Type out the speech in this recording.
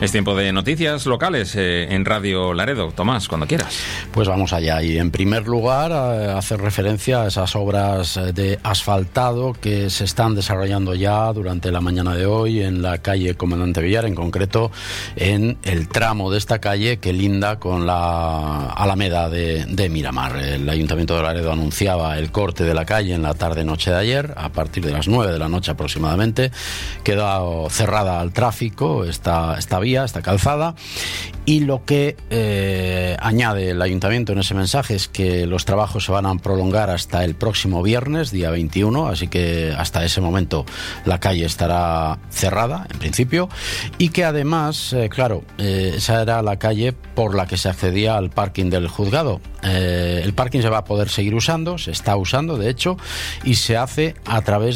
Es tiempo de noticias locales en Radio Laredo. Tomás, cuando quieras. Pues vamos allá. Y en primer lugar, hacer referencia a esas obras de asfaltado que se están desarrollando ya durante la mañana de hoy en la calle Comandante Villar, en concreto en el tramo de esta calle que linda con la Alameda de Miramar. El Ayuntamiento de Laredo anunciaba el corte de la calle en la tarde-noche de ayer, a partir de las 9 de la noche aproximadamente. Quedó cerrada al tráfico esta vía, esta calzada, y lo que añade el Ayuntamiento en ese mensaje es que los trabajos se van a prolongar hasta el próximo viernes, día 21, así que hasta ese momento la calle estará cerrada, en principio, y que además, esa era la calle por la que se accedía al parking del juzgado. El parking se va a poder seguir usando, se está usando, de hecho, y se hace a través